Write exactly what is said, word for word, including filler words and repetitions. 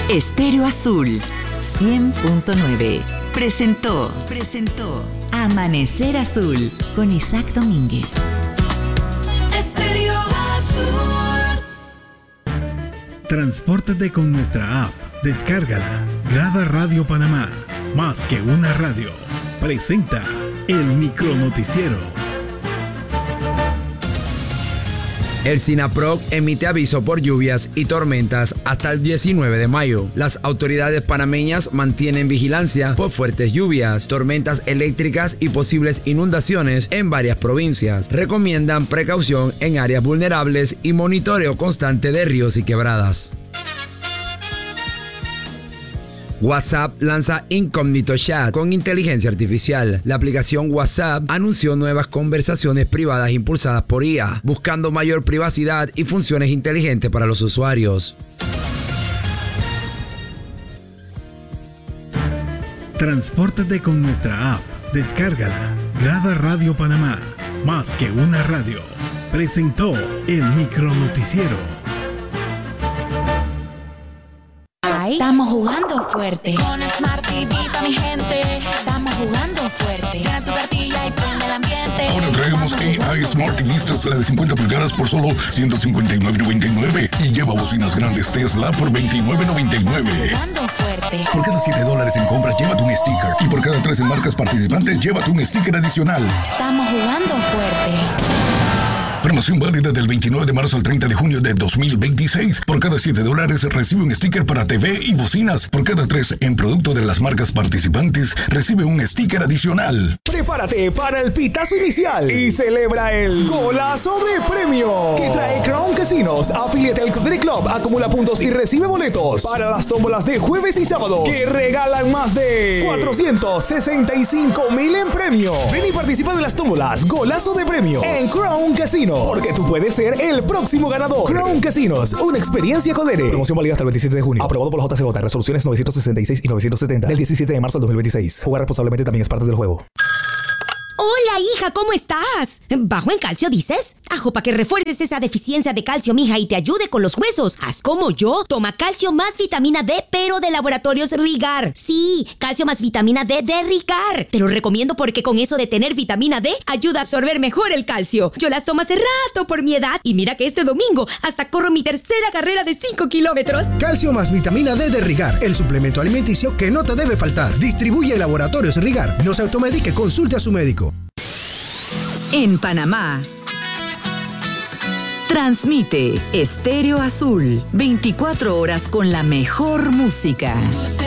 Estéreo Azul cien punto nueve presentó, presentó Amanecer Azul con Isaac Domínguez. Estéreo Azul. Transpórtate con nuestra app. Descárgala. Grada Radio Panamá. Más que una radio. Presenta el micronoticiero. El SINAPROC emite aviso por lluvias y tormentas hasta el diecinueve de mayo. Las autoridades panameñas mantienen vigilancia por fuertes lluvias, tormentas eléctricas y posibles inundaciones en varias provincias. Recomiendan precaución en áreas vulnerables y monitoreo constante de ríos y quebradas. WhatsApp lanza Incógnito Chat con inteligencia artificial. La aplicación WhatsApp anunció nuevas conversaciones privadas impulsadas por I A, buscando mayor privacidad y funciones inteligentes para los usuarios. Transpórtate con nuestra app. Descárgala. Grada Radio Panamá. Más que una radio. Presentó el micronoticiero. Estamos jugando fuerte. Con Smart T V pa' mi gente. Estamos jugando fuerte. Llena tu cartilla y prende el ambiente. Ahora traemos A I Smart T V, la de cincuenta pulgadas por solo ciento cincuenta y nueve noventa y nueve y lleva bocinas grandes Tesla por veintinueve noventa y nueve. Jugando fuerte. Por cada siete dólares en compras, llévate un sticker. Y por cada tres en marcas participantes, llévate un sticker adicional. Estamos jugando fuerte. Promoción válida del veintinueve de marzo al treinta de junio de dos mil veintiséis. Por cada siete dólares recibe un sticker para T V y bocinas. Por cada tres en producto de las marcas participantes, recibe un sticker adicional. Prepárate para el pitazo inicial y celebra el golazo de premio que trae Crown Casinos. Afíliate al Country Club, acumula puntos y recibe boletos para las tómbolas de jueves y sábados que regalan más de cuatrocientos sesenta y cinco mil en premio. Ven y participa de las tómbolas Golazo de Premios en Crown Casinos, porque tú puedes ser el próximo ganador. Crown Casinos, una experiencia con Dere. Promoción válida hasta el veintisiete de junio. Aprobado por la J C J. Resoluciones novecientos sesenta y seis y novecientos setenta del diecisiete de marzo del dos mil veintiséis. Jugar responsablemente también es parte del juego. Hola, hija, ¿cómo estás? ¿Bajo en calcio, dices? Ajo, para que refuerces esa deficiencia de calcio, mija, y te ayude con los huesos. Haz como yo. Toma calcio más vitamina D, pero de Laboratorios Rigar. Sí, calcio más vitamina D de Rigar. Te lo recomiendo porque con eso de tener vitamina D, ayuda a absorber mejor el calcio. Yo las tomo hace rato por mi edad. Y mira que este domingo hasta corro mi tercera carrera de cinco kilómetros. Calcio más vitamina D de Rigar, el suplemento alimenticio que no te debe faltar. Distribuye Laboratorios Rigar. No se automedique, consulte a su médico. En Panamá, transmite Estéreo Azul, veinticuatro horas con la mejor música.